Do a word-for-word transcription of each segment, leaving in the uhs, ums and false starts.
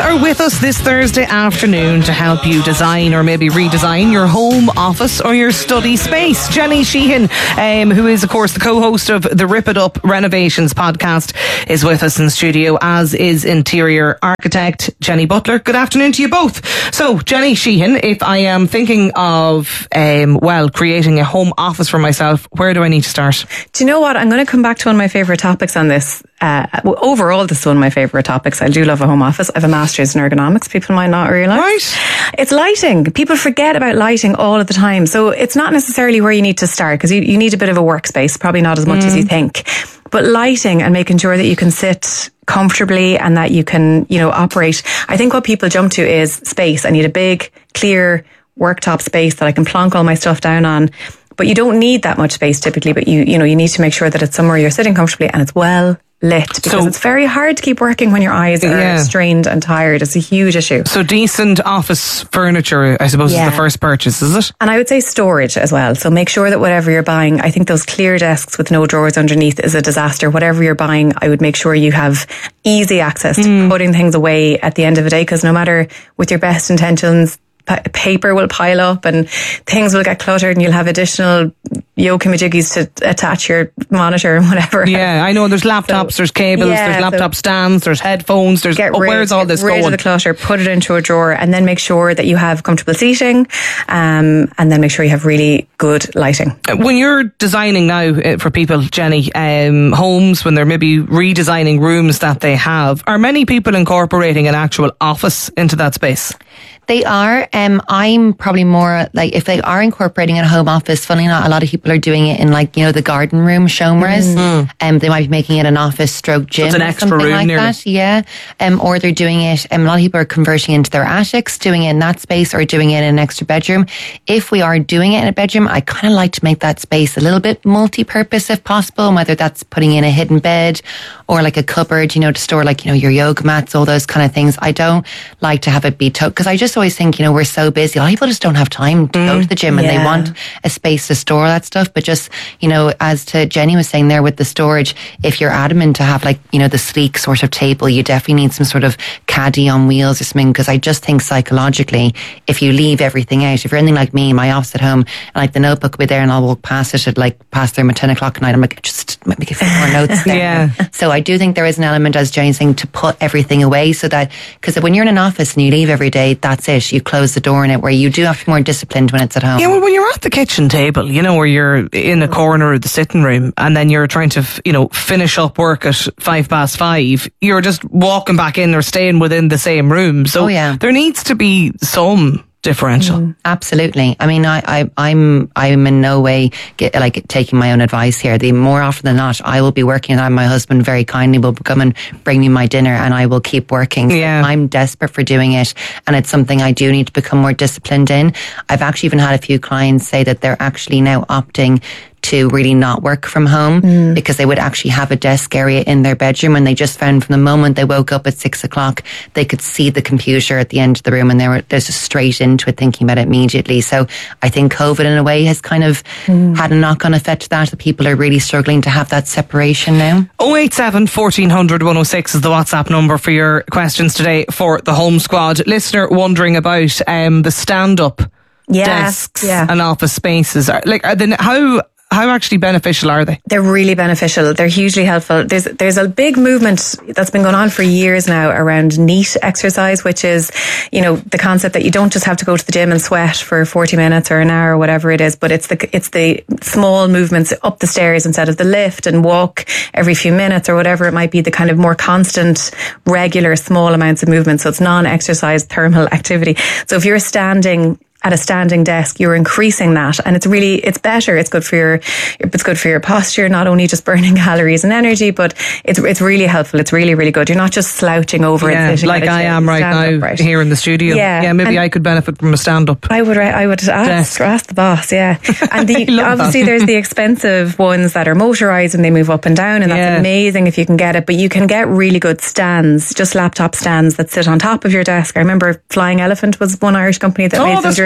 are with us this Thursday afternoon to help you design or maybe redesign your home office or your study space. Jenny Sheehan, um, who is of course the co-host of the Rip It Up Renovations podcast, is with us in studio, as is interior architect Jenny Butler. Good afternoon to you both. So Jenny Sheehan, if I am thinking of um, well creating a home office for myself, where do I need to start? Do you know what? I'm going to come back to one of my favourite topics on this. Uh, well, overall, this is one of my favourite topics. I do love a home office. I have a master's in ergonomics. People might not realise. Right. It's lighting. People forget about lighting all of the time. So it's not necessarily where you need to start, because you, you need a bit of a workspace, probably not as much mm. as you think. But lighting and making sure that you can sit comfortably and that you can, you know, operate. I think what people jump to is space. I need a big, clear worktop space that I can plonk all my stuff down on. But you don't need that much space typically, but you you know, you need to make sure that it's somewhere you're sitting comfortably and it's well lit, because so, it's very hard to keep working when your eyes are yeah. strained and tired. It's a huge issue. So decent office furniture, I suppose, yeah. is the first purchase, is it? And I would say storage as well. So make sure that whatever you're buying, I think those clear desks with no drawers underneath is a disaster. Whatever you're buying, I would make sure you have easy access to mm. putting things away at the end of the day, because no matter with your best intentions, paper will pile up and things will get cluttered and you'll have additional yoke-majiggies to attach your monitor and whatever. Yeah, I know there's laptops, so, there's cables, yeah, there's laptop so stands, there's headphones, there's get oh, rid, where's all this get rid going? Of the clutter, put it into a drawer, and then make sure that you have comfortable seating, um, and then make sure you have really good lighting. When you're designing now for people, Jenny, um, homes, when they're maybe redesigning rooms that they have, are many people incorporating an actual office into that space? They are. Um, I'm probably more like, if they are incorporating a home office, funny enough, a lot of people are doing it in, like, you know, the garden room showers. Mm. Um, they might be making it an office stroke gym. So it's an or extra something room like nearly. that. Yeah. Um, or they're doing it, um, a lot of people are converting into their attics, doing it in that space, or doing it in an extra bedroom. If we are doing it in a bedroom, I kind of like to make that space a little bit multi-purpose if possible, whether that's putting in a hidden bed or like a cupboard, you know, to store, like, you know, your yoga mats, all those kind of things. I don't like to have it be tote, because I just always think, you know, we're so busy. A lot of people just don't have time to mm, go to the gym, and yeah. they want a space to store that stuff. But just, you know, as to Jenny was saying there with the storage, if you're adamant to have, like, you know, the sleek sort of table, you definitely need some sort of caddy on wheels or something, because I just think psychologically, if you leave everything out, if you're anything like me, my office at home, and like the notebook will be there and I'll walk past it at like past there at ten o'clock at night, I'm like, just make a few more notes there. Yeah. So I do think there is an element, as Jenny's saying, to put everything away, so that, because when you're in an office and you leave every day, that's it. You close the door in it, where you do have to be more disciplined when it's at home. Yeah, well, when you're at the kitchen table, you know, where you're in a corner of the sitting room and then you're trying to, you know, finish up work at five past five, you're just walking back in or staying within the same room. So oh, yeah. there needs to be some differential. Mm, absolutely. I mean, I, I, I'm, I'm in no way get, like taking my own advice here. The more often than not, I will be working, and my husband very kindly will come and bring me my dinner, and I will keep working. Yeah. So I'm desperate for doing it, and it's something I do need to become more disciplined in. I've actually even had a few clients say that they're actually now opting to really not work from home mm. because they would actually have a desk area in their bedroom, and they just found from the moment they woke up at six o'clock, they could see the computer at the end of the room, and they were they're just straight into it, thinking about it immediately. So I think COVID in a way has kind of mm. had a knock-on effect to that, that people are really struggling to have that separation now. oh eight seven, fourteen hundred, one oh six is the WhatsApp number for your questions today for the Home Squad. Listener wondering about um, the stand-up yeah. desks yeah. and office spaces. Are, like, are they, how... How actually beneficial are they? They're really beneficial. They're hugely helpful. There's there's a big movement that's been going on for years now around NEAT exercise, which is, you know, the concept that you don't just have to go to the gym and sweat for forty minutes or an hour or whatever it is, but it's the it's the small movements up the stairs instead of the lift, and walk every few minutes or whatever it might be, the kind of more constant, regular, small amounts of movement. So it's non-exercise thermal activity. So if you're standing at a standing desk, you're increasing that, and it's really, it's better. It's good for your, it's good for your posture, not only just burning calories and energy, but it's it's really helpful. It's really, really good. You're not just slouching over yeah, and sitting like I am right now upright. Here in the studio. Yeah, yeah maybe I could benefit from a stand-up. I would, I would ask, ask the boss. Yeah, and the, obviously that. There's the expensive ones that are motorised and they move up and down, and that's yeah. amazing if you can get it. But you can get really good stands, just laptop stands that sit on top of your desk. I remember Flying Elephant was one Irish company that oh, made them during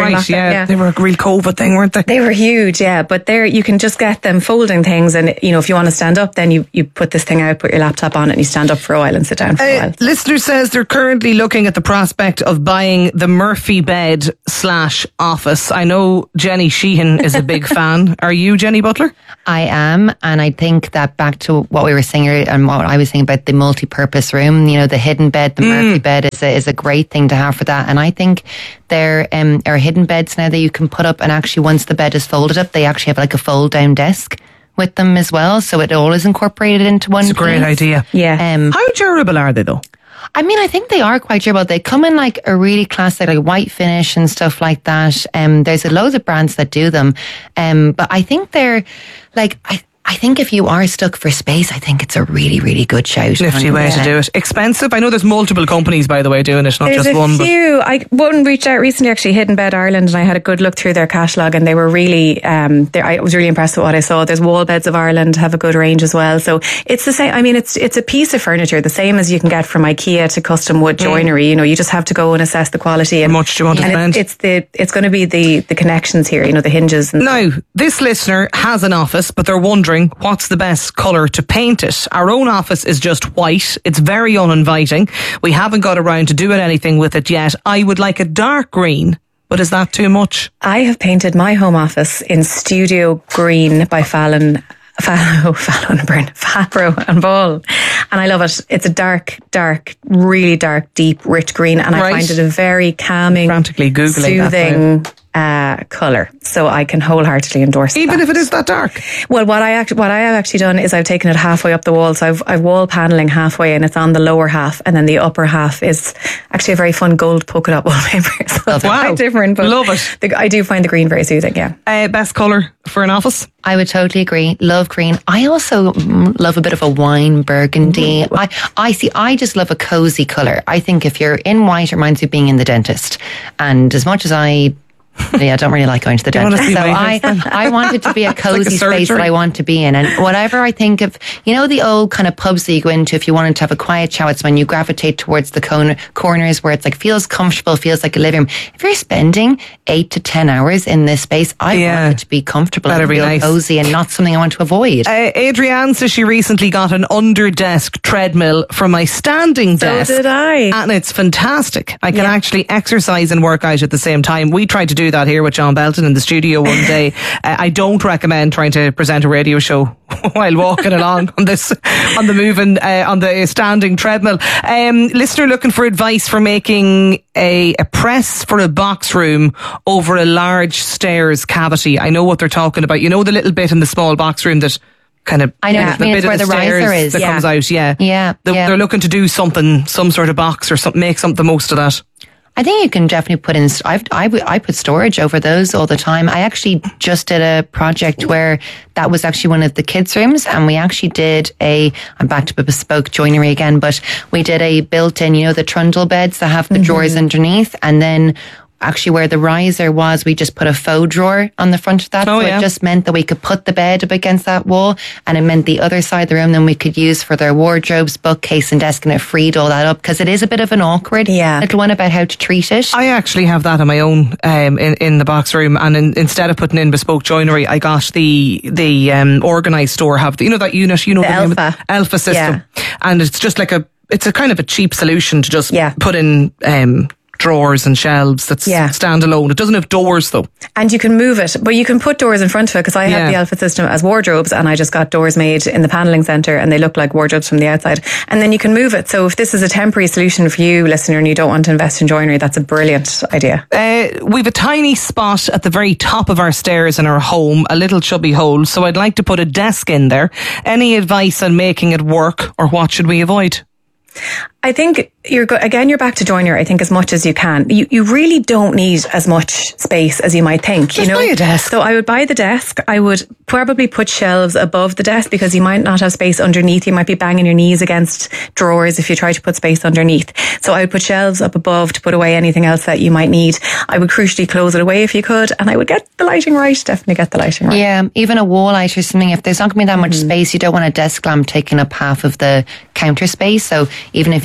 right, lockdown, yeah. yeah. They were a real COVID thing, weren't they? They were huge, yeah. But there, you can just get them folding things, and you know, if you want to stand up, then you, you put this thing out, put your laptop on it, and you stand up for a while and sit down for Uh, a while. listener says they're currently looking at the prospect of buying the Murphy bed slash office. I know Jenny Sheehan is a big fan. Are you, Jenny Butler? I am, and I think that back to what we were saying earlier and what I was saying about the multi-purpose room, you know, the hidden bed, the Murphy bed is a, is a great thing to have for that. And I think there um, are hidden beds now that you can put up, and actually once the bed is folded up, they actually have like a fold down desk with them as well, so it all is incorporated into one. It's a great piece. idea. Yeah. Um, How durable are they though? I mean, I think they are quite durable. They come in like a really classic, like white finish and stuff like that. Um, there's a loads of brands that do them. Um, but I think they're like, I, I think if you are stuck for space, I think it's a really, really good shout. Nifty way to do it. Expensive? I know there's multiple companies, by the way, doing it, not There's just a one. few. I one reached out recently, actually, Hidden Bed Ireland, and I had a good look through their catalogue, and they were really, um, I was really impressed with what I saw. There's Wall Beds of Ireland, have a good range as well. So it's the same. I mean, it's it's a piece of furniture, the same as you can get from IKEA to custom wood joinery. Mm. You know, you just have to go and assess the quality. And, How much do you want to and spend? It's, it's the it's going to be the the connections here. You know, the hinges. And Now, this listener has an office, but they're wondering what's the best colour to paint it. Our own office is just white. It's very uninviting. We haven't got around to doing anything with it yet. I would like a dark green, but is that too much? I have painted my home office in Studio Green by Fallon. Fallow, Fallow and Burn, Fabro and Ball. And I love it. It's a dark, dark, really dark, deep, rich green. And Right. I find it a very calming, Frantically Googling that soothing uh, colour. So I can wholeheartedly endorse Even that. if it is that dark. Well, what I act- what I have actually done is I've taken it halfway up the wall. So I've, I've wall paneling halfway, and it's on the lower half, and then the upper half is actually a very fun gold polka dot wallpaper. So it's Wow. quite different. But Love it. The, I do find the green very soothing, yeah. Uh, best colour for an office? I would totally agree. Love green. I also mm, love a bit of a wine burgundy. I, I see, I just love a cozy colour. I think if you're in white, it reminds me of being in the dentist. And as much as I yeah, I don't really like going to the You wanna dentist. see So my I, I want it to be a cozy surgery. space that I want to be in. And whatever I think of, you know, the old kind of pubs that you go into if you wanted to have a quiet chat, it's when you gravitate towards the corner, corners where it's like feels comfortable, feels like a living room. If you're spending eight to ten hours in this space, I Yeah. want it to be comfortable Better and be feel nice. cozy and not something I want to avoid. Uh, Adrienne says she recently got an under-desk treadmill from my standing So desk. did I. And it's fantastic. I can Yeah. actually exercise and work out at the same time. We tried to do that here with John Belton in the studio one day. Uh, I don't recommend trying to present a radio show while walking along on this, on the moving, uh, on the standing treadmill. Um, listener looking for advice for making a, a press for a box room over a large stairs cavity. I know what they're talking about. You know the little bit in the small box room that kind of I know what you mean, it's where the riser stairs is. that Yeah. comes out. Yeah, Yeah, They're, yeah. they're looking to do something, some sort of box or something, make something the most of that. I think you can definitely put in, I've, I, w- I put storage over those all the time. I actually just did a project where that was actually one of the kids' rooms, and we actually did a, I'm back to bespoke joinery again, but we did a built-in, you know, the trundle beds that have the drawers underneath, and then actually where the riser was, we just put a faux drawer on the front of that. Oh, so yeah. it just meant that we could put the bed up against that wall, and it meant the other side of the room then we could use for their wardrobes, bookcase and desk, and it freed all that up, because it is a bit of an awkward Yeah. little one about how to treat it. I actually have that on my own um, in, in the box room, and in, instead of putting in bespoke joinery, I got the the um, organised store have the, you know that unit, you know The name of it? Alpha. Alpha system, and it's just like a it's a kind of a cheap solution to just Yeah. put in um, drawers and shelves that's Yeah. standalone. It doesn't have doors though. And you can move it, but you can put doors in front of it, because I have Yeah. the Alpha system as wardrobes, and I just got doors made in the paneling centre, and they look like wardrobes from the outside. And then you can move it. So if this is a temporary solution for you, listener, and you don't want to invest in joinery, that's a brilliant idea. Uh, we've a tiny spot at the very top of our stairs in our home, a little chubby hole, so I'd like to put a desk in there. Any advice on making it work, or what should we avoid? I think you're go- again, you're back to joinery, I think, as much as you can. You you really don't need as much space as you might think. Just you know? buy a desk. So I would buy the desk. I would probably put shelves above the desk, because you might not have space underneath. You might be banging your knees against drawers if you try to put space underneath. So I would put shelves up above to put away anything else that you might need. I would crucially close it away if you could, and I would get the lighting right. Definitely get the lighting right. Yeah, even a wall light or something. If there's not going to be that much space, you don't want a desk lamp taking up half of the counter space. So even if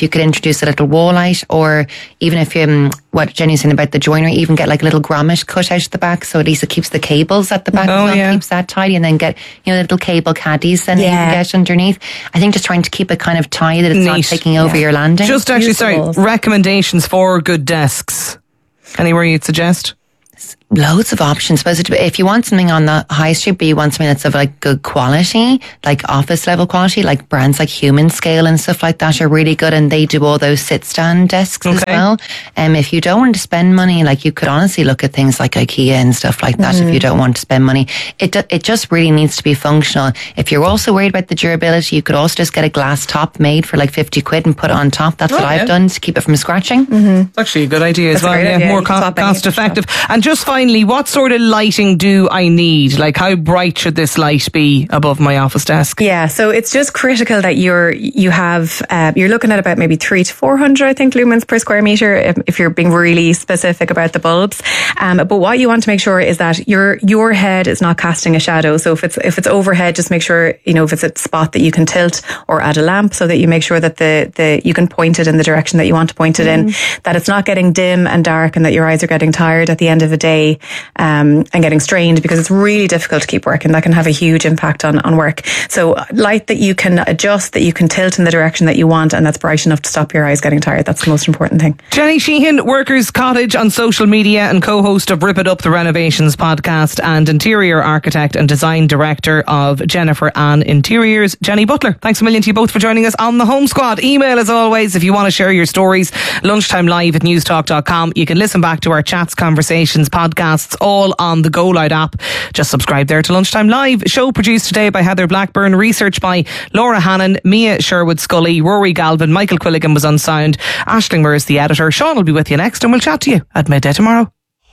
you could introduce a little wall light, or even if you, um, what Jenny's saying about the joinery, even get like a little grommet cut out the back, so at least it keeps the cables at the back, oh, well, yeah. keeps that tidy, and then get, you know, little cable caddies and yeah. you can get underneath. I think just trying to keep it kind of tidy, that it's Neat. not taking over yeah. your landing. Just actually, Beautiful. sorry, recommendations for good desks. Anywhere you'd suggest? Loads of options. But if you want something on the high street, but you want something that's of like good quality, like office level quality, like brands like Human Scale and stuff like that are really good, and they do all those sit stand desks okay. as well. Um, if you don't want to spend money, like you could honestly look at things like IKEA and stuff like that. Mm-hmm. If you don't want to spend money, it it just really needs to be functional. If you're also worried about the durability, you could also just get a glass top made for like fifty quid and put it on top. That's oh, what yeah. I've done to keep it from scratching. Mm-hmm. It's actually a good idea That's as well. Yeah, idea. more co- cost effective. And just finally, what sort of lighting do I need? Like, how bright should this light be above my office desk? Yeah, so it's just critical that you're you have uh, you're looking at about maybe three to four hundred, I think, lumens per square meter if, if you're being really specific about the bulbs. Um, but what you want to make sure is that your your head is not casting a shadow. So if it's if it's overhead, just make sure, you know, if it's a spot that you can tilt or add a lamp, so that you make sure that the the you can point it in the direction that you want to point it mm. in. That it's not getting dim and dark, and that your eyes are getting tired at the end of the day. Um, and getting strained, because it's really difficult to keep working. That can have a huge impact on, on work. So light that you can adjust, that you can tilt in the direction that you want, and that's bright enough to stop your eyes getting tired. That's the most important thing. Jenny Sheehan, Workers Cottage on social media and co-host of Rip It Up, the Renovations podcast, and interior architect and design director of Jennifer Ann Interiors, Jenny Butler. Thanks a million to you both for joining us on the Home Squad. Email, as always, if you want to share your stories, lunchtime live at newstalk dot com. You can listen back to our chats, conversations, podcasts, all on the Go Loud app. Just subscribe there to Lunchtime Live. Show produced today by Heather Blackburn. Research by Laura Hannon, Mia Sherwood Scully, Rory Galvin, Michael Quilligan was on sound. Aisling Moore is the editor. Sean will be with you next, and we'll chat to you at midday tomorrow.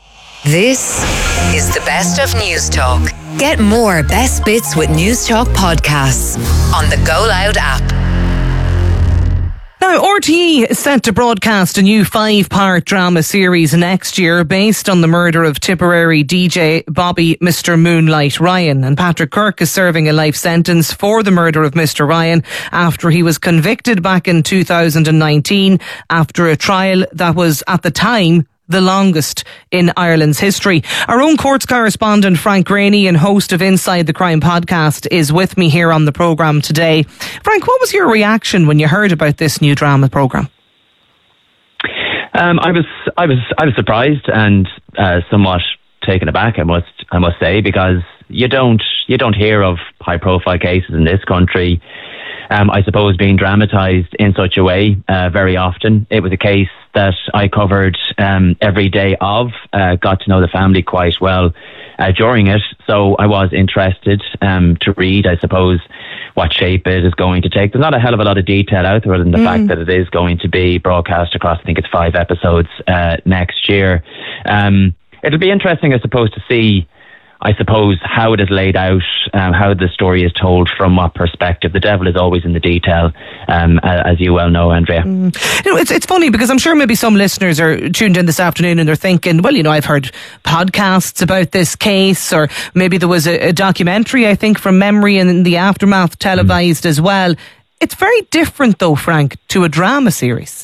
This is the best of News Talk. Get more best bits with News Talk podcasts on the Go Loud app. Now, R T E is set to broadcast a new five-part drama series next year based on the murder of Tipperary D J Bobby Mister Moonlight Ryan. And Patrick Kirk is serving a life sentence for the murder of Mister Ryan after he was convicted back in two thousand nineteen after a trial that was, at the time, the longest in Ireland's history. Our own courts correspondent Frank Graney and host of Inside the Crime podcast is with me here on the programme today. Frank, what was your reaction when you heard about this new drama programme? Um, I was, I was, I was surprised and uh, somewhat taken aback. I must, I must say, because you don't, you don't hear of high-profile cases in this country. Um, I suppose being dramatised in such a way uh, very often. It was a case that I covered um, every day of, uh, got to know the family quite well uh, during it. So I was interested um, to read, I suppose, what shape it is going to take. There's not a hell of a lot of detail out there other than the mm. fact that it is going to be broadcast across, I think it's five episodes uh, next year. Um, it'll be interesting, I suppose, to see I suppose, how it is laid out, um, how the story is told, from what perspective. The devil is always in the detail, um, as you well know, Andrea. Mm. You know, it's it's funny because I'm sure maybe some listeners are tuned in this afternoon and they're thinking, well, you know, I've heard podcasts about this case, or maybe there was a, a documentary, I think, from memory, and in the aftermath televised mm. as well. It's very different, though, Frank, to a drama series.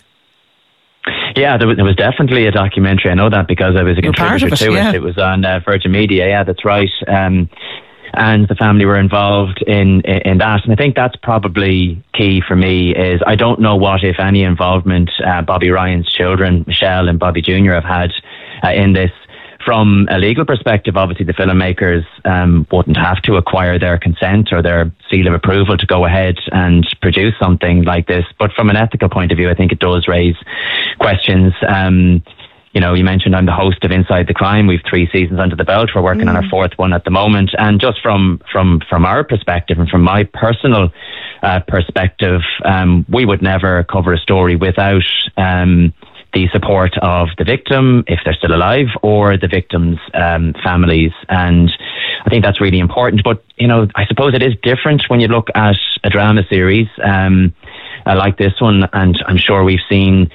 Yeah, there was, there was definitely a documentary. I know that because I was a You're contributor it, to yeah. it. It was on uh, Virgin Media. Yeah, that's right. Um, and the family were involved in, in in that. And I think that's probably key for me. Is I don't know what, if any, involvement uh, Bobby Ryan's children, Michelle and Bobby Junior, have had uh, in this. From a legal perspective, obviously the filmmakers um, wouldn't have to acquire their consent or their seal of approval to go ahead and produce something like this. But from an ethical point of view, I think it does raise questions. Um, you know, you mentioned I'm the host of Inside the Crime. We've three seasons under the belt. We're working mm. on our fourth one at the moment. And just from from from our perspective and from my personal uh, perspective, um, we would never cover a story without Um, the support of the victim, if they're still alive, or the victim's um, families. And I think that's really important. But, you know, I suppose it is different when you look at a drama series um, uh, like this one. And I'm sure we've seen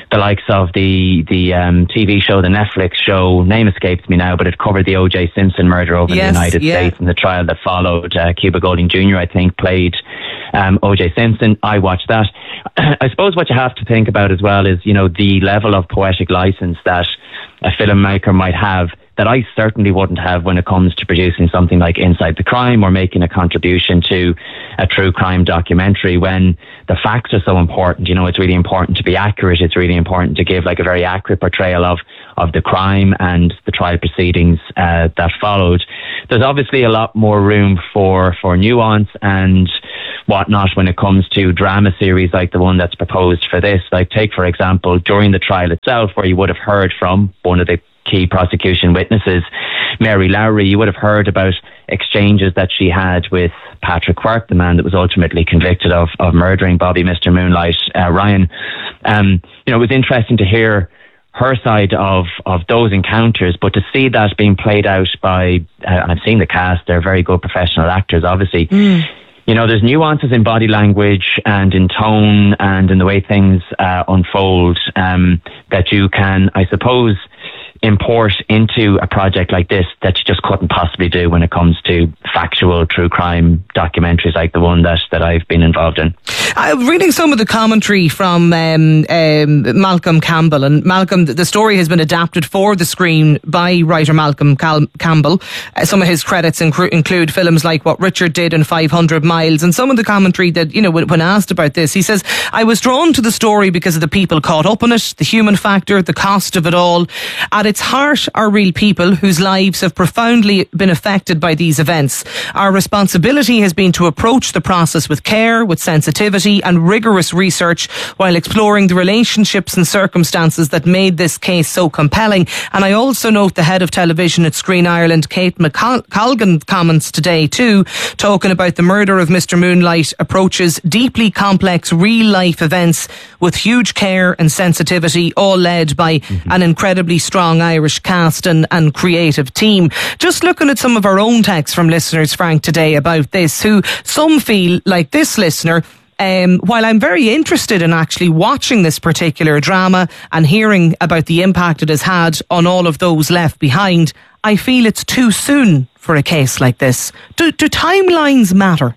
the likes of the the um, T V show, the Netflix show, name escapes me now, but it covered the O J Simpson murder over yes, in the United yeah. States and the trial that followed. Uh, Cuba Gooding Junior, I think, played um, O J Simpson. I watched that. I suppose what you have to think about as well is, you know, the level of poetic license that a filmmaker might have that I certainly wouldn't have when it comes to producing something like Inside the Crime or making a contribution to a true crime documentary, when the facts are so important. You know, it's really important to be accurate. It's really important to give like a very accurate portrayal of, of the crime and the trial proceedings uh, that followed. There's obviously a lot more room for, for nuance and whatnot when it comes to drama series like the one that's proposed for this. Like, take, for example, during the trial itself, where you would have heard from one of the key prosecution witnesses, Mary Lowry, you would have heard about exchanges that she had with Patrick Quirke, the man that was ultimately convicted of, of murdering Bobby Mister Moonlight uh, Ryan. Um, you know, it was interesting to hear her side of, of those encounters, but to see that being played out by, uh, and I've seen the cast, they're very good professional actors, obviously. Mm. You know, there's nuances in body language and in tone and in the way things uh, unfold um, that you can, I suppose, import into a project like this that you just couldn't possibly do when it comes to factual true crime documentaries like the one that, that I've been involved in. I'm reading some of the commentary from um, um, Malcolm Campbell, and Malcolm, the story has been adapted for the screen by writer Malcolm Cal- Campbell. Uh, some of his credits inc- include films like What Richard Did and five hundred miles, and some of the commentary that, you know, when, when asked about this, he says, I was drawn to the story because of the people caught up in it, the human factor, the cost of it all. At its heart are real people whose lives have profoundly been affected by these events. Our responsibility has been to approach the process with care, with sensitivity and rigorous research, while exploring the relationships and circumstances that made this case so compelling. And I also note the head of television at Screen Ireland, Kate McColgan, comments today too, talking about the murder of Mister Moonlight approaches deeply complex real life events with huge care and sensitivity, all led by mm-hmm. an incredibly strong Irish cast and, and creative team. Just looking at some of our own texts from listeners, Frank, today about this, who some feel like this listener, Um, while I'm very interested in actually watching this particular drama and hearing about the impact it has had on all of those left behind, I feel it's too soon for a case like this. Do, do timelines matter?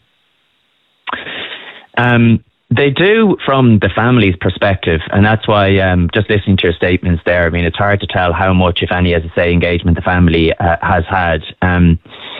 Um, they do from the family's perspective, and that's why um, just listening to your statements there, I mean, it's hard to tell how much, if any, as I say, engagement the family uh, has had. Um,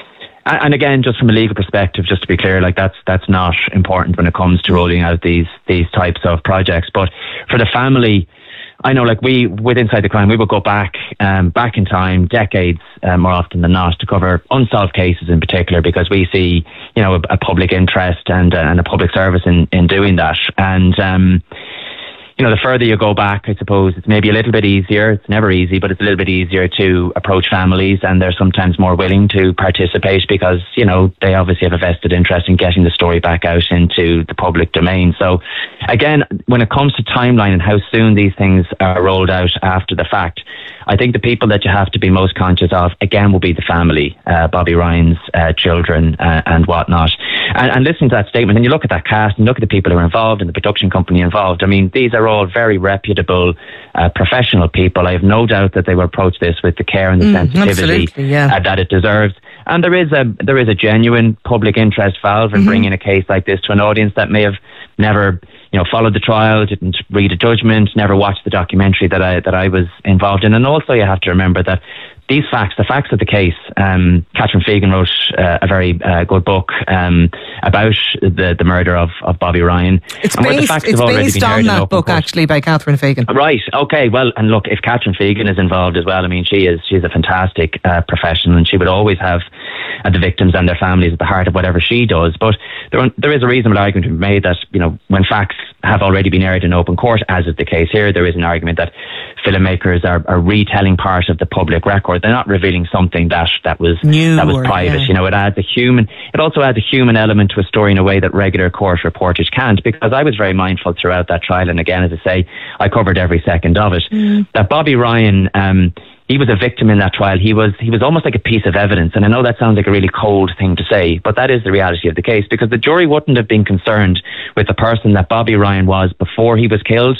And again, just from a legal perspective, just to be clear, like that's that's not important when it comes to rolling out these these types of projects. But for the family, I know, like we with Inside the Crime, we would go back um, back in time, decades uh, more often than not, to cover unsolved cases in particular, because we see, you know, a, a public interest and uh, and a public service in in doing that. And um, you know, the further you go back, I suppose it's maybe a little bit easier. It's never easy, but it's a little bit easier to approach families, and they're sometimes more willing to participate because, you know, they obviously have a vested interest in getting the story back out into the public domain. So again, when it comes to timeline and how soon these things are rolled out after the fact, I think the people that you have to be most conscious of, again, will be the family, uh, Bobby Ryan's uh, children uh, and whatnot. And, and listen to that statement, and you look at that cast and look at the people who are involved and the production company involved. I mean, these are all very reputable, uh, professional people. I have no doubt that they will approach this with the care and the mm, sensitivity yeah. uh, that it deserves. And there is a there is a genuine public interest valve in mm-hmm. bringing a case like this to an audience that may have never, you know, followed the trial, didn't read a judgment, never watched the documentary that I that I was involved in. And also, you have to remember that these facts, the facts of the case, um, Catherine Fegan wrote uh, a very uh, good book um, about the, the murder of, of Bobby Ryan. It's and based, it's based on that book, court. actually, by Catherine Fegan. Right, okay, well, and look, if Catherine Fegan is involved as well, I mean, she is she's a fantastic uh, professional, and she would always have uh, the victims and their families at the heart of whatever she does. But there, there is a reasonable argument to be made that, you know, when facts have already been aired in open court, as is the case here, there is an argument that filmmakers are, are retelling part of the public record. They're not revealing something that that was New that was or, private. Yeah. You know, it adds a human. It also adds a human element to a story in a way that regular court reportage can't. Because I was very mindful throughout that trial, and again, as I say, I covered every second of it. Mm. That Bobby Ryan, um, he was a victim in that trial. He was he was almost like a piece of evidence. And I know that sounds like a really cold thing to say, but that is the reality of the case. Because the jury wouldn't have been concerned with the person that Bobby Ryan was before he was killed,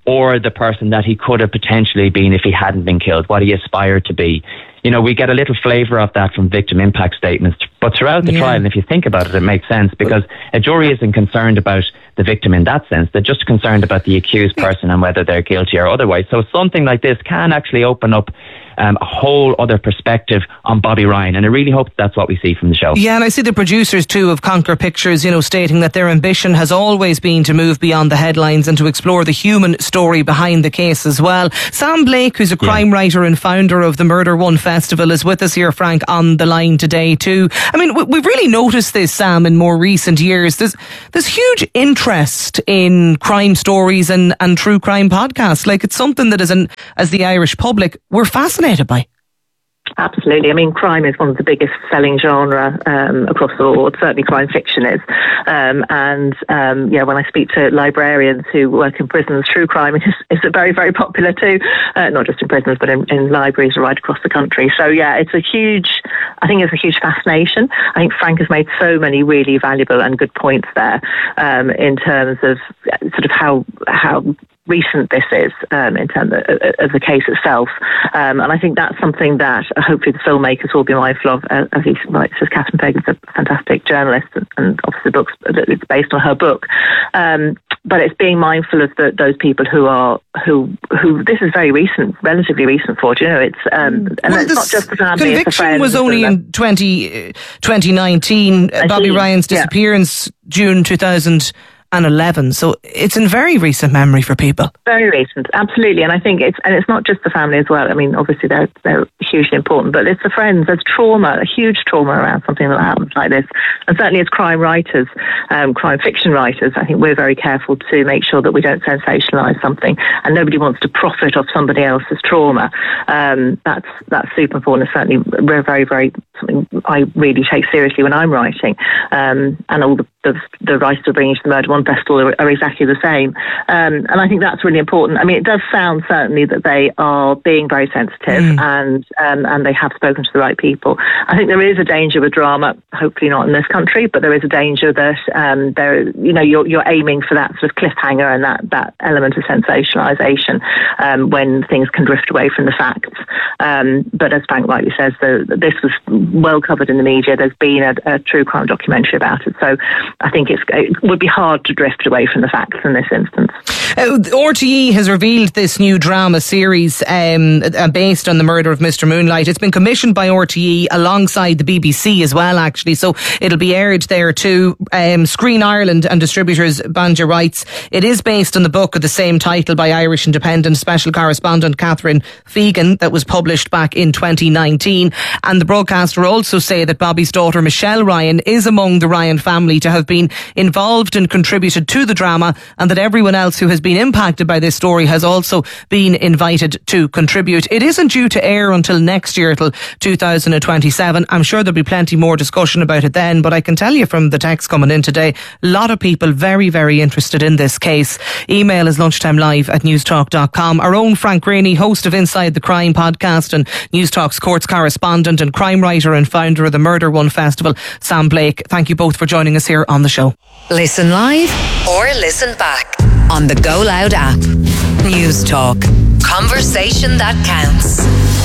or the person that he could have potentially been if he hadn't been killed, what he aspired to be. You know, we get a little flavour of that from victim impact statements. But throughout the yeah. trial, and if you think about it, it makes sense, because a jury isn't concerned about the victim in that sense. They're just concerned about the accused person and whether they're guilty or otherwise. So something like this can actually open up Um, a whole other perspective on Bobby Ryan, and I really hope that's what we see from the show. Yeah, and I see the producers too of Conquer Pictures, you know, stating that their ambition has always been to move beyond the headlines and to explore the human story behind the case as well. Sam Blake, who's a crime yeah. writer and founder of the Murder One Festival, is with us here, Frank, on the line today too. I mean, we've really noticed this, Sam, in more recent years. There's there's huge interest in crime stories and, and true crime podcasts. Like, it's something that as an as the Irish public, we're fascinated by. Absolutely. I mean, crime is one of the biggest selling genre um, across the board. Certainly crime fiction is. Um, and, um, yeah, when I speak to librarians who work in prisons, true crime is, is very, very popular too. Uh, not just in prisons, but in, in libraries right across the country. So, yeah, it's a huge, I think it's a huge fascination. I think Frank has made so many really valuable and good points there um, in terms of sort of how how recent this is um, in terms of, of the case itself. Um, and I think that's something that hopefully the filmmakers will be mindful of. Uh, as he writes, as Catherine Pagan's a fantastic journalist, and, and obviously the book's it's based on her book. Um, but it's being mindful of the, those people who are, who, who, this is very recent, relatively recent for, you know, it's, um, and well, it's not just the family, conviction it's the friends. Was only in twenty, twenty nineteen. Bobby Ryan's disappearance, yeah. June two thousand eleven, so it's in very recent memory for people. Very recent, absolutely. And I think it's and it's not just the family as well. I mean, obviously they're they're hugely important, but it's the friends. There's trauma, a huge trauma around something that happens like this. And certainly as crime writers, um, crime fiction writers, I think we're very careful to make sure that we don't sensationalise something, and nobody wants to profit off somebody else's trauma. Um, that's that's super important. It's certainly we're very very something I really take seriously when I'm writing, um, and all the the, the writers are bringing to the Murder One Festival are, are exactly the same. Um, and I think that's really important. I mean, it does sound certainly that they are being very sensitive mm. and um, and they have spoken to the right people. I think there is a danger with drama, hopefully not in this country, but there is a danger that um, there, you know, you're, you're aiming for that sort of cliffhanger and that, that element of sensationalisation um, when things can drift away from the facts. Um, but as Frank rightly says, the, this was well covered in the media. There's been a, a true crime documentary about it. So I think it's, it would be hard to drift away from the facts in this instance. Uh, R T E has revealed this new drama series um, uh, based on the murder of Mister Moonlight. It's been commissioned by R T E alongside the B B C as well, actually, so it'll be aired there too. Um, Screen Ireland and distributors Banja writes, it is based on the book of the same title by Irish Independent special correspondent Catherine Fegan that was published back in twenty nineteen, and the broadcaster also say that Bobby's daughter Michelle Ryan is among the Ryan family to have been involved and contributed to the drama, and that everyone else who has been impacted by this story has also been invited to contribute. It isn't due to air until next year, till two thousand twenty-seven. I'm sure there'll be plenty more discussion about it then, but I can tell you from the text coming in today, a lot of people very, very interested in this case. Email is lunchtimelive at newstalk dot com. Our own Frank Greaney, host of Inside the Crime podcast and Newstalk's courts correspondent and crime writer and founder of the Murder One Festival, Sam Blake. Thank you both for joining us here on the show. Listen live or listen back on the Go Loud app. Newstalk. Conversation that counts.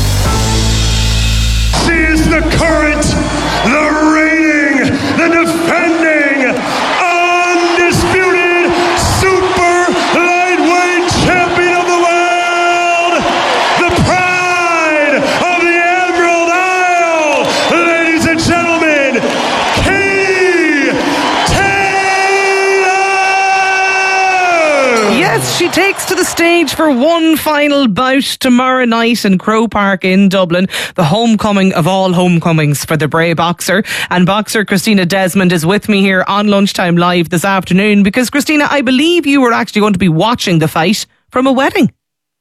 She is the current, the reigning, the defending, undisputed super lightweight champion of the world, the pride of the Emerald Isle, ladies and gentlemen, Katie Taylor! Yes, she takes to the stage for one final bout tomorrow night in Croke Park in Dublin, the homecoming of all homecomings for the Bray boxer. And boxer Christina Desmond is with me here on Lunchtime Live this afternoon because, Christina, I believe you were actually going to be watching the fight from a wedding.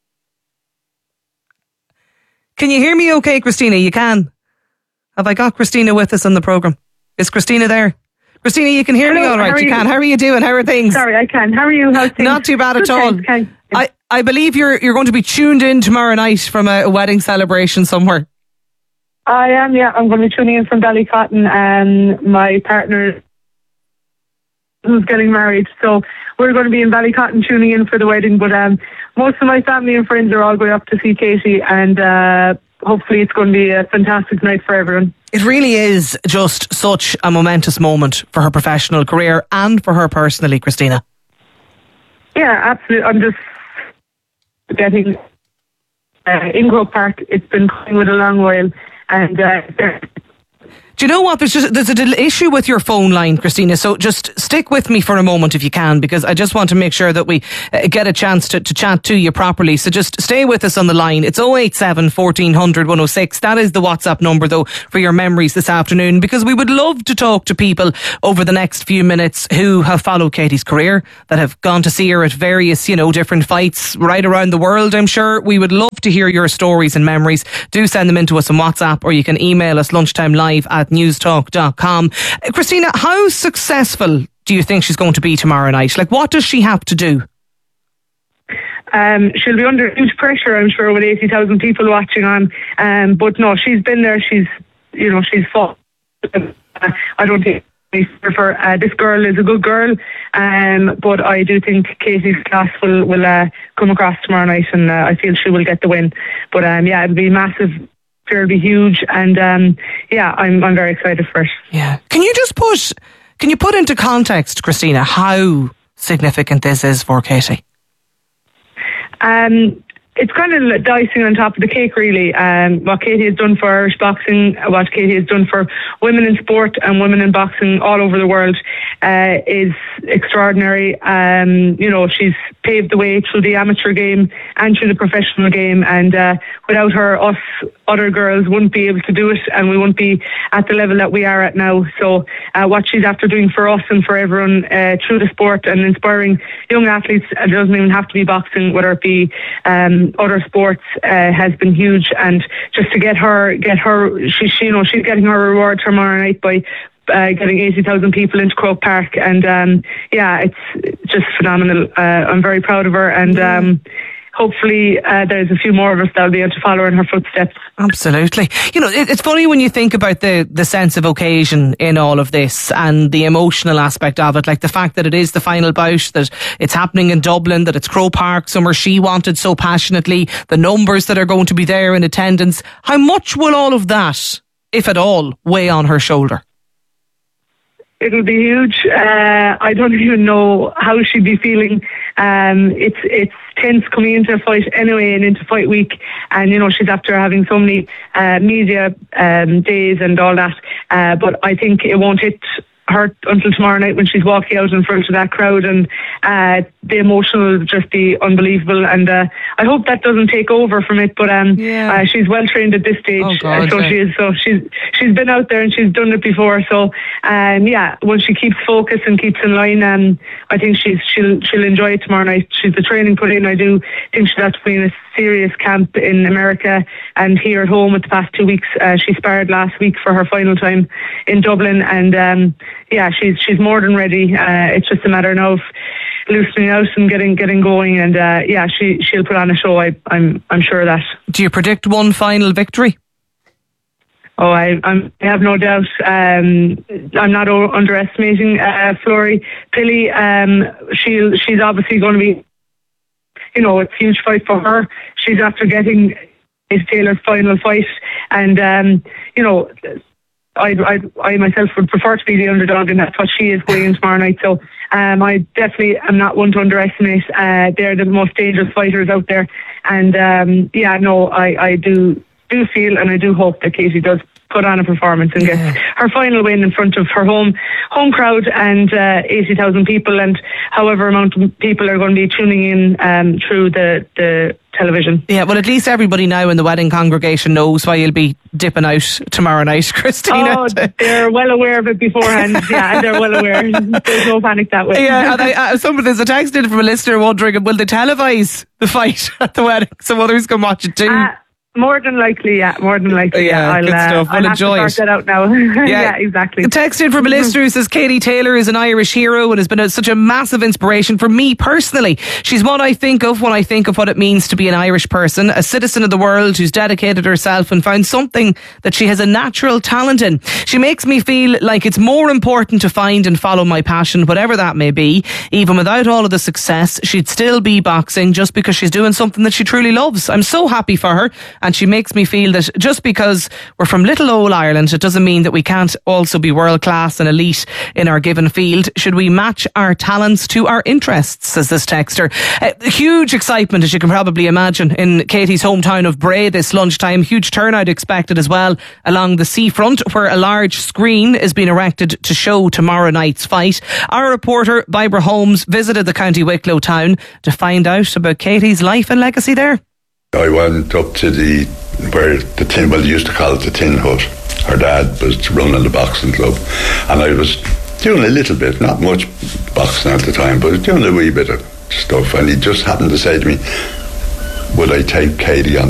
Can you hear me okay, Christina? You can. Have I got Christina with us on the programme? Is Christina there? Christina, you can hear Hello, me all right. You, you can. How are you doing? How are things? Sorry, I can. How are you? How's things? Not too bad at Good, all. thanks, thanks. I, I believe you're you're going to be tuned in tomorrow night from a, a wedding celebration somewhere. I am, yeah. I'm going to be tuning in from Ballycotton, and my partner who's getting married. So we're going to be in Ballycotton tuning in for the wedding, but um, most of my family and friends are all going up to see Katie, and uh, hopefully it's going to be a fantastic night for everyone. It really is just such a momentous moment for her professional career and for her personally, Christina. Yeah, absolutely. I'm just getting uh, in Croke Park. It's been coming with a long while, and uh, do you know what? There's just there's an issue with your phone line, Christina. So just stick with me for a moment if you can, because I just want to make sure that we uh, get a chance to, to chat to you properly. So just stay with us on the line. It's oh eight seven, fourteen hundred, one oh six. That is the WhatsApp number, though, for your memories this afternoon, because we would love to talk to people over the next few minutes who have followed Katie's career, that have gone to see her at various, you know, different fights right around the world, I'm sure. We would love to hear your stories and memories. Do send them in to us on WhatsApp, or you can email us lunchtimelive at newstalk dot com. Uh, Christina, how successful do you think she's going to be tomorrow night? Like, what does she have to do? Um, she'll be under huge pressure, I'm sure, with eighty thousand people watching on. Um, but no, she's been there. She's, you know, she's fought. Uh, I don't think for uh, this girl is a good girl, um, but I do think Katie's class will will uh, come across tomorrow night, and uh, I feel she will get the win. But um, yeah, it'll be massive. It'll be huge, and um, yeah, I'm I'm very excited for it. Yeah, can you just put can you put into context, Christina, how significant this is for Katie? Um, it's kind of dicing on top of the cake, really. Um, what Katie has done for Irish boxing, what Katie has done for women in sport and women in boxing all over the world uh, is extraordinary. Um, you know, she's paved the way through the amateur game and through the professional game, and uh, without her, us other girls wouldn't be able to do it, and we wouldn't be at the level that we are at now. So uh, what she's after doing for us and for everyone uh, through the sport and inspiring young athletes, it doesn't even have to be boxing, whether it be um, other sports, uh, has been huge. And just to get her, get her, she, she, you know, she's getting her reward tomorrow night by Uh, getting eighty thousand people into Croke Park, and um, yeah, it's just phenomenal. Uh, I'm very proud of her, and um, hopefully uh, there's a few more of us that'll be able to follow in her footsteps. Absolutely. You know, it, it's funny when you think about the, the sense of occasion in all of this and the emotional aspect of it, like the fact that it is the final bout, that it's happening in Dublin, that it's Croke Park, somewhere she wanted so passionately, the numbers that are going to be there in attendance. How much will all of that, if at all, weigh on her shoulder? It'll be huge. Uh, I don't even know how she'd be feeling. Um, it's it's tense coming into a fight anyway, and into fight week. And you know, she's after having so many uh, media um, days and all that. Uh, but I think it won't hit her until tomorrow night when she's walking out in front of that crowd, and uh, the emotion will just be unbelievable. And uh, I hope that doesn't take over from it. But um, yeah. uh, she's well trained at this stage, oh God, uh, so yeah. she is. So she's she's been out there and she's done it before. So um, yeah, once she keeps focus and keeps in line, um, I think she's she'll she'll enjoy it tomorrow night. She's the training put in. I do think she'll have to be in a serious camp in America and here at home with the past two weeks. Uh, she sparred last week for her final time in Dublin, and um, yeah, she's she's more than ready. Uh, it's just a matter now of loosening out and getting getting going, and uh, yeah, she she'll put on a show. I, I'm I'm sure of that. Do you predict one final victory? Oh, I, I'm, I have no doubt. Um, I'm not o- underestimating uh, Florrie Pilley. Um, she'll she's obviously going to be, you know, it's a huge fight for her. She's after getting Ace Taylor's final fight, and um, you know, I, I, I myself would prefer to be the underdog, and that's what she is going in tomorrow night. So um, I definitely am not one to underestimate. Uh, they're the most dangerous fighters out there, and um, yeah, no, I, I do do feel and I do hope that Katie does put on a performance and yeah. gets her final win in front of her home home crowd and uh, eighty thousand people, and however amount of people are going to be tuning in um, through the, the television. Yeah, well, at least everybody now in the wedding congregation knows why you'll be dipping out tomorrow night, Christina. Oh, they're well aware of it beforehand. Yeah, and they're well aware. There's no panic that way. Yeah, and I, uh, somebody, there's a text in from a listener wondering, will they televise the fight at the wedding so others can watch it too? Uh, More than likely, yeah. More than likely, yeah. Yeah, I'll, good uh, stuff. I'll We'll have to enjoy sort it. that out now. Yeah. yeah, exactly. A text in from a listener who says Katie Taylor is an Irish hero and has been a, such a massive inspiration for me personally. She's what I think of when I think of what it means to be an Irish person, a citizen of the world who's dedicated herself and found something that she has a natural talent in. She makes me feel like it's more important to find and follow my passion, whatever that may be. Even without all of the success, she'd still be boxing just because she's doing something that she truly loves. I'm so happy for her, and she makes me feel that just because we're from little old Ireland, it doesn't mean that we can't also be world class and elite in our given field. Should we match our talents to our interests, says this texter. Uh, huge excitement, as you can probably imagine, in Katie's hometown of Bray this lunchtime. Huge turnout expected as well along the seafront, where a large screen is being erected to show tomorrow night's fight. Our reporter, Barbara Holmes, visited the County Wicklow town to find out about Katie's life and legacy there. I went up to the, where the tin, well, they used to call it the Tin Hut. Her dad was running the boxing club, and I was doing a little bit, not much boxing at the time, but doing a wee bit of stuff, and he just happened to say to me, would I take Katie on